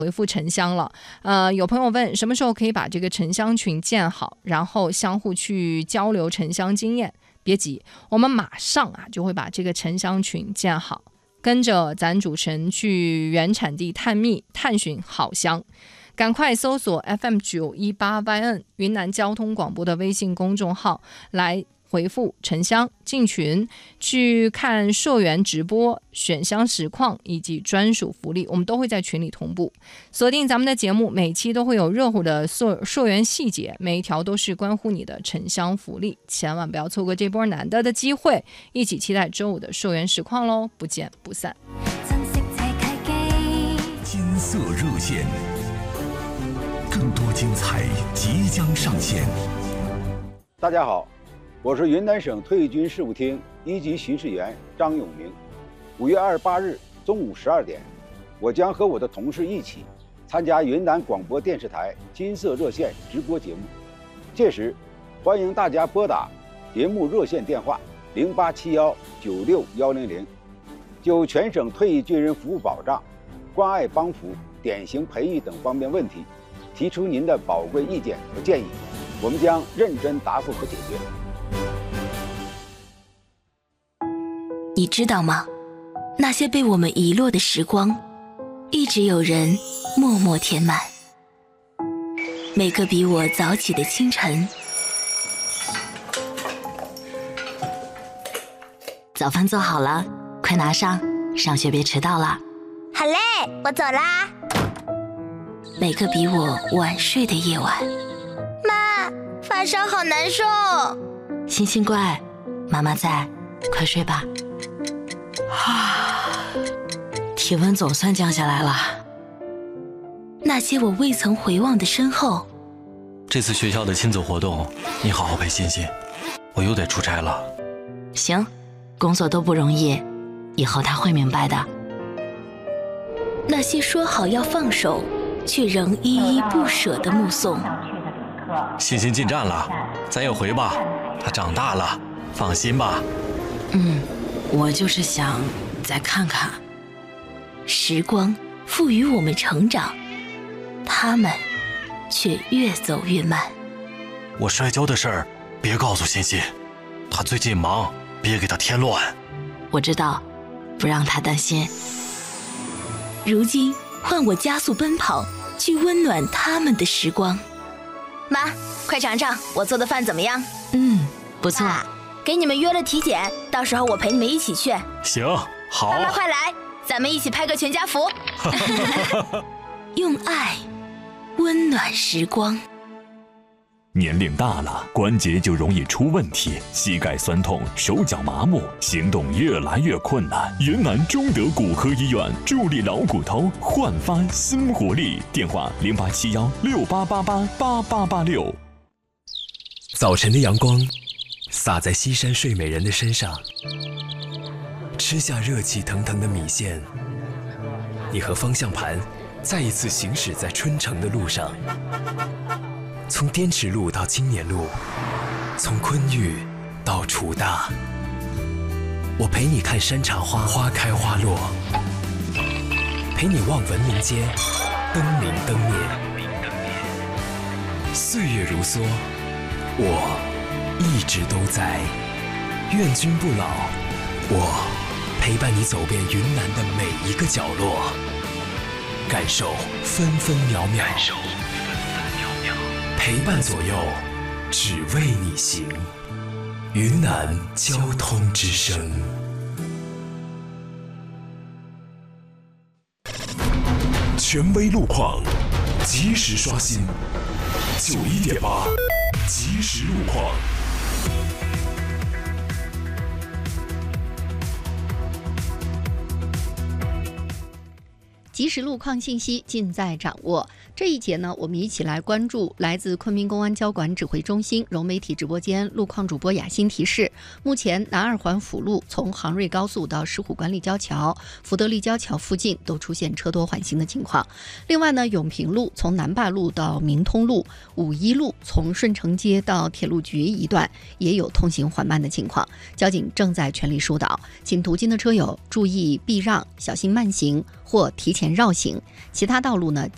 回复沉香了。有朋友问什么时候可以把这个沉香群建好，然后相互去交流沉香经验。别急，我们马上就会把这个沉香群建好，跟着咱主持人去原产地探秘探寻好香。赶快搜索 FM918YN 云南交通广播的微信公众号来回复沉香进群，去看社员直播、选香实况以及专属福利，我们都会在群里同步。锁定咱们的节目，每期都会有热乎的社员细节，每一条都是关乎你的沉香福利，千万不要错过这波难得的机会，一起期待周五的社员实况喽，不见不散。 金色热线，更多精彩即将上线。 大家好，我是云南省退役军事务厅1级巡视员张永明。5月28日中午12点，我将和我的同事一起参加云南广播电视台金色热线直播节目。届时，欢迎大家拨打节目热线电话0871961100，就全省退役军人服务保障、关爱帮扶、典型培育等方面问题，提出您的宝贵意见和建议，我们将认真答复和解决。 你知道吗？那些被我们遗落的时光，一直有人默默填满。每个比我早起的清晨，早饭做好了，快拿上，上学别迟到了。 好嘞，我走啦。 每个比我晚睡的夜晚， 妈，发烧好难受。 星星乖，妈妈在，快睡吧。体温总算降下来了。那些我未曾回望的身后。 这次学校的亲子活动，你好好陪欣欣，我又得出差了。 行，工作都不容易，以后他会明白的。那些说好要放手，却仍依依不舍的目送。 欣欣进站了，咱也回吧，她长大了，放心吧。 我就是想再看看。时光赋予我们成长，他们却越走越慢。 我摔跤的事儿别告诉欣欣，她最近忙，别给她添乱。 我知道，不让她担心。如今换我加速奔跑，去温暖他们的时光。 妈，快尝尝我做的饭怎么样？ 不错。 给你们约了体检，到时候我陪你们一起去。 行，好。 妈妈快来，咱们一起拍个全家福。 用爱温暖时光。 年龄大了，关节就容易出问题，膝盖酸痛，手脚麻木，行动越来越困难。云南中德骨科医院助力老骨头，焕发新活力。电话087168888886。早晨的阳光洒在西山睡美人的身上，吃下热气腾腾的米线，你和方向盘再一次行驶在春城的路上。从滇池路到青年路，从昆玉到楚大，我陪你看山茶花花开花落，陪你望文明街灯明灯灭。岁月如梭，我一直都在，愿君不老。我陪伴你走遍云南的每一个角落，感受分分秒秒。陪伴左右，只为你行。云南交通之声。权威路况，及时刷新。91.8，即时路况。 即时路况信息尽在掌握。这一节呢，我们一起来关注来自昆明公安交管指挥中心融媒体直播间路况主播雅欣提示：目前南二环辅路从杭瑞高速到石虎关立交桥、福德立交桥附近都出现车多缓行的情况。另外呢，永平路从南坝路到明通路、五一路从顺城街到铁路局一段也有通行缓慢的情况，交警正在全力疏导，请途经的车友注意避让，小心慢行或提前绕行。其他道路呢，